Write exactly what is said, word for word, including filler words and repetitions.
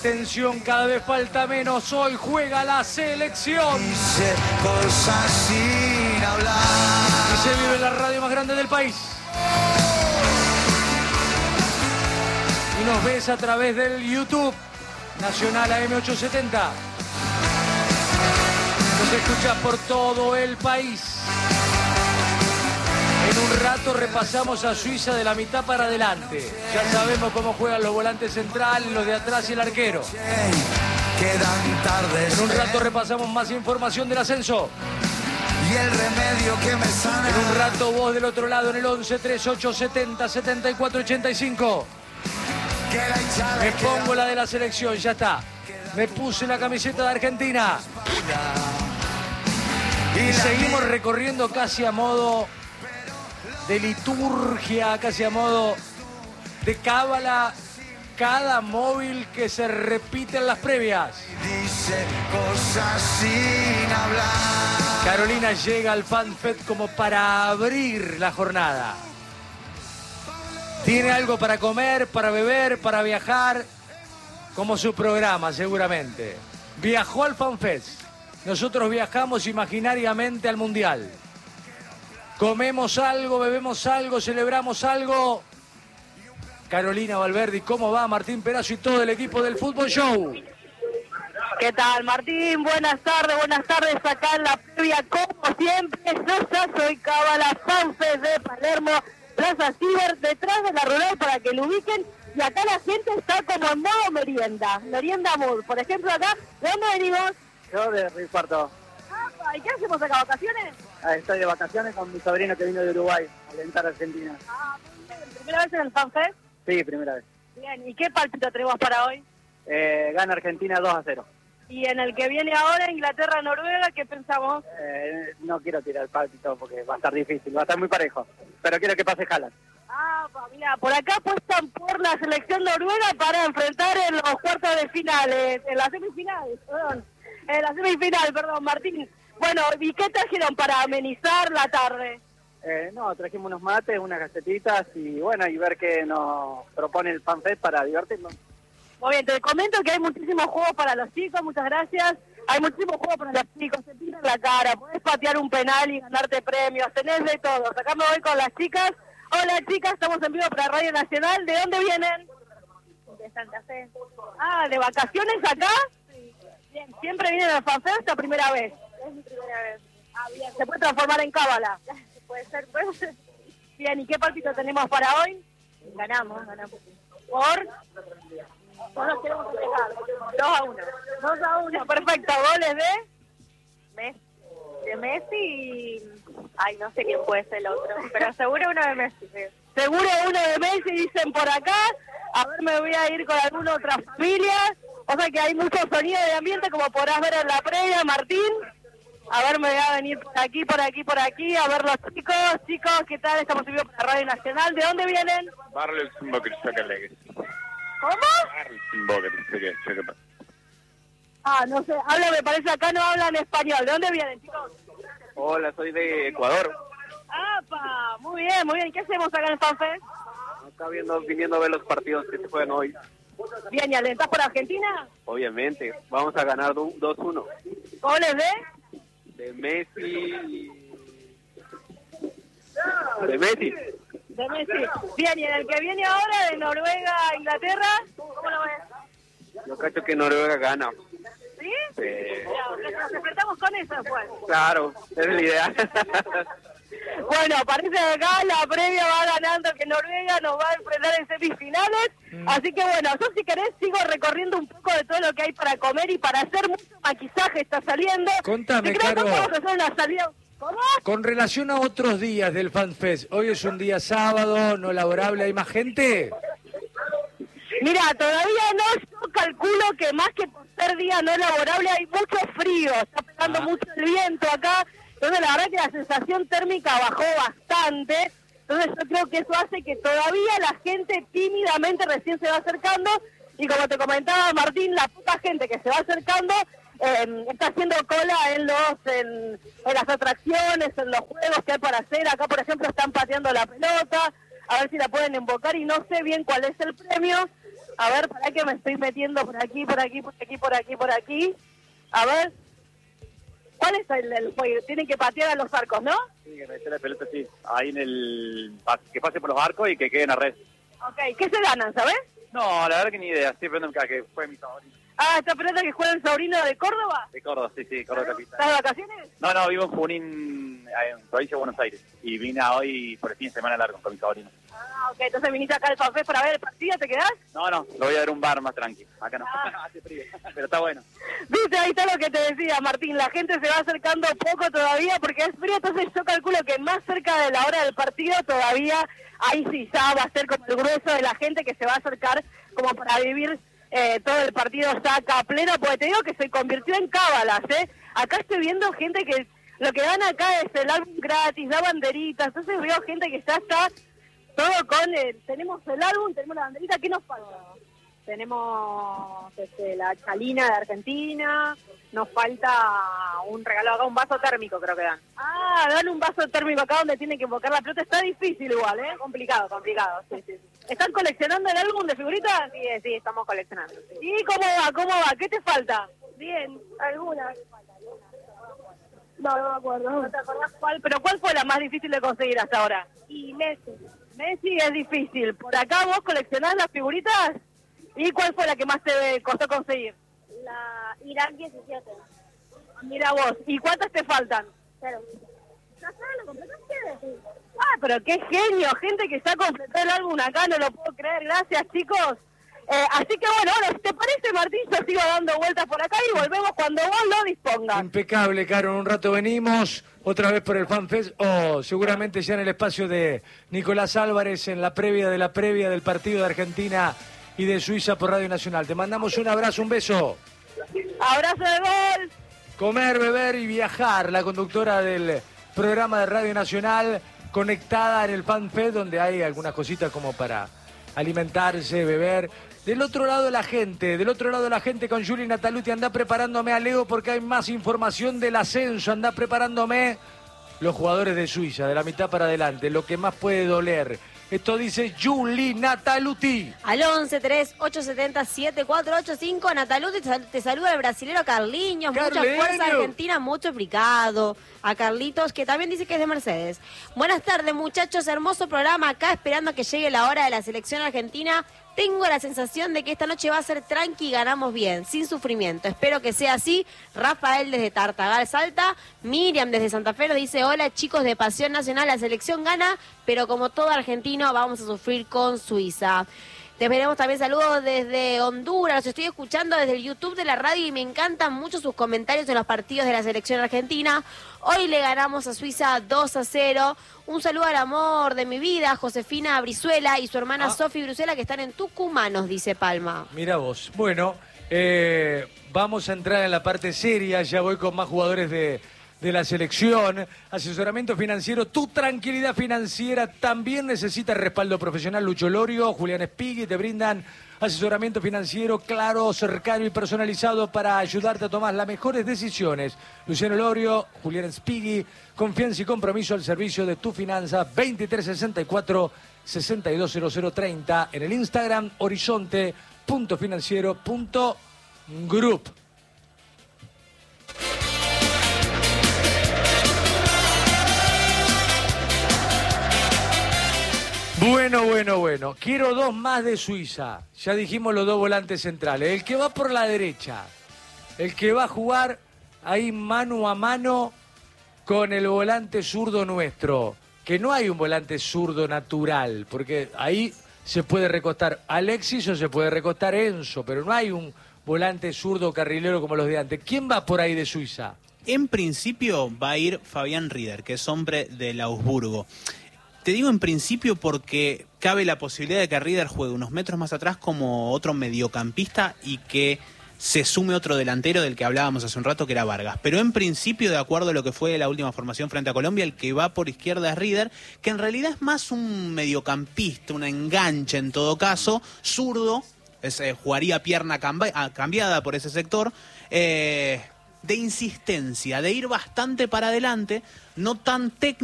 Atención, cada vez falta menos. Hoy juega la selección. Dice cosas sin hablar. Y se vive en la radio más grande del país. Y nos ves a través del YouTube Nacional A M ochocientos setenta. Nos escuchas por todo el país. En un rato repasamos a Suiza de la mitad para adelante. Ya sabemos cómo juegan los volantes centrales, los de atrás y el arquero. Quedan tardes. En un rato repasamos más información del ascenso. Y el remedio que me sana. En un rato vos del otro lado en el once, treinta y ocho, setenta, setenta y cuatro, ochenta y cinco. Me pongo la de la selección, ya está. Me puse la camiseta de Argentina. Y seguimos recorriendo casi a modo de liturgia, casi a modo de cábala, cada móvil que se repite en las previas. Dice cosas sin hablar. Carolina llega al FanFest como para abrir la jornada. Tiene algo para comer, para beber, para viajar, como su programa seguramente. Viajó al FanFest. Nosotros viajamos imaginariamente al Mundial. Comemos algo, bebemos algo, celebramos algo. Carolina Valverde, ¿cómo va Martín Perazo y todo el equipo del Fútbol Show? ¿Qué tal, Martín? Buenas tardes, buenas tardes acá en la previa, como siempre. Yo ya soy Cábala FanFest de Palermo, Plaza Ciber, detrás de la rural para que lo ubiquen. Y acá la gente está como en modo merienda, merienda mood. Por ejemplo, acá, ¿de dónde venimos? Yo de Río Cuarto. Ah, ¿y qué hacemos acá, vacaciones? Ah, estoy de vacaciones con mi sobrino que vino de Uruguay a alentar a Argentina. Ah, muy bien. ¿Primera vez en el FanFest? Sí, primera vez. Bien, ¿y qué palpito tenemos para hoy? Eh, gana Argentina dos a cero. Y en el que viene ahora, Inglaterra-Noruega, ¿qué pensamos? Eh, no quiero tirar el palpito porque va a estar difícil, va a estar muy parejo. Pero quiero que pase Haaland. Ah, mira, por acá apuestan por la selección noruega para enfrentar en los cuartos de finales, en las semifinales, perdón. En la semifinal, perdón, Martín. Bueno, ¿y qué trajeron para amenizar la tarde? Eh, no, trajimos unos mates, unas galletitas y bueno, y ver qué nos propone el FanFest para divertirnos. Muy bien, te comento que hay muchísimos juegos para los chicos, muchas gracias. Hay muchísimos juegos para los chicos, se pintan la cara, podés patear un penal y ganarte premios, tenés de todo. Acá me voy con las chicas. Hola chicas, estamos en vivo para Radio Nacional. ¿De dónde vienen? De Santa Fe. Ah, ¿de vacaciones acá? Sí. Bien, ¿siempre vienen al FanFest o primera vez? Es mi primera vez. Ah, bien, ¿se puede transformar en cábala? Puede ser, puede ser. Bien, ¿y qué partido tenemos para hoy? Ganamos, ganamos. ¿Por? No nos queremos festejar. Dos a uno. Dos a uno, perfecto. ¿Goles de? Messi. De Messi y... Ay, no sé quién puede ser el otro. Pero seguro uno de Messi. Sí. Seguro uno de Messi, dicen por acá. A ver, me voy a ir con alguna otra familia. O sea que hay mucho sonido de ambiente, como podrás ver en la previa, Martín. A ver, me voy a venir por aquí, por aquí, por aquí, a ver los chicos. Chicos, ¿qué tal? Estamos en vivo para Radio Nacional. ¿De dónde vienen? ¿Cómo? Ah, no sé, habla, me parece acá no hablan español. ¿De dónde vienen, chicos? Hola, soy de Ecuador. ¡Apa! Muy bien, muy bien. ¿Qué hacemos acá en el FanFest? Acá viendo, viniendo a ver los partidos que se juegan hoy. Bien, ¿y alentás por Argentina? Obviamente, vamos a ganar dos uno. ¿Goles de? De Messi. De Messi. De Messi. Bien, ¿y en el que viene ahora de Noruega a Inglaterra? ¿Cómo lo ves? Yo cacho que Noruega gana. ¿Sí? Sí. Ya, nos enfrentamos con eso después. Claro, esa es la idea. Bueno, parece que acá la previa va ganando, que Noruega nos va a enfrentar en semifinales. Mm. Así que bueno, yo si querés sigo recorriendo un poco de todo lo que hay para comer y para hacer mucho maquillaje está saliendo. Contame, si querés, Caro. vamos a hacer una salida. ¿Cómo? Con relación a otros días del FanFest, hoy es un día sábado, no laborable, ¿hay más gente? Mira, todavía no, yo calculo que más que por ser día no laborable hay mucho frío, está pegando ah. mucho el viento acá, entonces la verdad que la sensación térmica bajó bastante, entonces yo creo que eso hace que todavía la gente tímidamente recién se va acercando, y como te comentaba Martín, la poca gente que se va acercando eh, está haciendo cola en los en, en las atracciones, en los juegos que hay para hacer, acá por ejemplo están pateando la pelota, a ver si la pueden invocar y no sé bien cuál es el premio. A ver, para que me estoy metiendo por aquí, por aquí, por aquí, por aquí, por aquí. A ver. ¿Cuál es el, el juego? Tienen que patear a los arcos, ¿no? Sí, que meter la pelota, sí. Ahí en el... que pase por los arcos y que quede en la red. Ok, ¿qué se ganan, sabes? No, la verdad que ni idea. Estoy esperando que fue mi sobrino. Ah, ¿está esperando que juegue el sobrino de Córdoba? De Córdoba, sí, sí, Córdoba capital. ¿Estás de vacaciones? No, no, vivo en Junín, en provincia de Buenos Aires. Y vine hoy por el fin de semana largo con mi sobrino. Ah, ok, entonces viniste acá al FanFest para ver el partido, ¿te quedás? No, no, lo voy a ver a un bar más tranqui. Acá no, Ah. hace frío, pero está bueno. Viste, ahí está lo que te decía, Martín, la gente se va acercando poco todavía porque es frío, entonces yo calculo que más cerca de la hora del partido todavía, ahí sí ya va a ser como el grueso de la gente que se va a acercar como para vivir eh, todo el partido ya acá a pleno, porque te digo que se convirtió en cábalas, ¿eh? Acá estoy viendo gente que lo que dan acá es el álbum gratis, da banderitas, entonces veo gente que ya está todo con, el, tenemos el álbum, tenemos la banderita, ¿qué nos falta? Tenemos este, la chalina de Argentina, nos falta un regalo acá, un vaso térmico creo que dan. Ah, dan un vaso térmico acá donde tienen que invocar la pelota, está difícil igual, ¿eh? Complicado, complicado, sí, sí. sí. ¿Están coleccionando el álbum de figuritas? Sí, sí, estamos coleccionando. Sí. ¿Y cómo va? ¿Cómo va? ¿Qué te falta? Bien, algunas. No, no me acuerdo. ¿No te acordás cuál? ¿Pero cuál fue la más difícil de conseguir hasta ahora? Y Messi. Messi es difícil. ¿Por acá vos coleccionás las figuritas? ¿Y cuál fue la que más te costó conseguir? La Irak diecisiete. Mira vos. ¿Y cuántas te faltan? Cero. ¿Ya sabes lo completaste? Sí. Ah, pero qué genio. Gente que ya completó el álbum acá, no lo puedo creer. Gracias, chicos. Eh, así que bueno, ahora, si te parece, Martín, yo sigo dando vueltas por acá y volvemos cuando vos lo dispongas. Impecable, Caro. En un rato venimos otra vez por el FanFest o seguramente ya en el espacio de Nicolás Álvarez en la previa de la previa del partido de Argentina y de Suiza por Radio Nacional. Te mandamos un abrazo, un beso. Abrazo de gol. Comer, beber y viajar, la conductora del programa de Radio Nacional conectada en el FanFest donde hay algunas cositas como para alimentarse, beber. Del otro lado la gente, del otro lado la gente con Juli Nataluti, anda preparándome a Leo porque hay más información del ascenso, anda preparándome los jugadores de Suiza, de la mitad para adelante, lo que más puede doler. Esto dice Juli Nataluti. Al once tres ocho siete cero siete cuatro ocho cinco, Nataluti, te saluda el brasilero Carliños, mucha fuerza Argentina, mucho explicado. A Carlitos, que también dice que es de Mercedes. Buenas tardes, muchachos, hermoso programa acá, esperando a que llegue la hora de la selección argentina. Tengo la sensación de que esta noche va a ser tranqui y ganamos bien, sin sufrimiento. Espero que sea así. Rafael desde Tartagal, Salta. Miriam desde Santa Fe nos dice, hola chicos de Pasión Nacional, la selección gana, pero como todo argentino vamos a sufrir con Suiza. Te veremos también saludos desde Honduras, los estoy escuchando desde el YouTube de la radio y me encantan mucho sus comentarios en los partidos de la selección argentina. Hoy le ganamos a Suiza dos a cero. Un saludo al amor de mi vida, Josefina Brizuela y su hermana ah. Sofi Brizuela, que están en Tucumán, nos dice Palma. Mira vos. Bueno, eh, vamos a entrar en la parte seria, ya voy con más jugadores de... de la selección, asesoramiento financiero, tu tranquilidad financiera también necesita respaldo profesional. Lucho Lorio, Julián Spighi te brindan asesoramiento financiero claro, cercano y personalizado para ayudarte a tomar las mejores decisiones. Luciano Lorio, Julián Spighi, confianza y compromiso al servicio de tu finanza. Veintitrés sesenta y cuatro sesenta y dos cero cero treinta en el Instagram horizonte punto financiero punto group. Bueno, bueno, bueno. Quiero dos más de Suiza. Ya dijimos los dos volantes centrales. El que va por la derecha. El que va a jugar ahí mano a mano con el volante zurdo nuestro. Que no hay un volante zurdo natural. Porque ahí se puede recostar Alexis o se puede recostar Enzo. Pero no hay un volante zurdo carrilero como los de antes. ¿Quién va por ahí de Suiza? En principio va a ir Fabián Rieder, que es hombre del Augsburgo. Te digo en principio porque cabe la posibilidad de que Rieder juegue unos metros más atrás como otro mediocampista y que se sume otro delantero del que hablábamos hace un rato, que era Vargas. Pero en principio, de acuerdo a lo que fue la última formación frente a Colombia, el que va por izquierda es Rieder, que en realidad es más un mediocampista, un enganche en todo caso, zurdo, es, eh, jugaría pierna cambi- cambiada por ese sector, eh, de insistencia, de ir bastante para adelante, no tan técnico,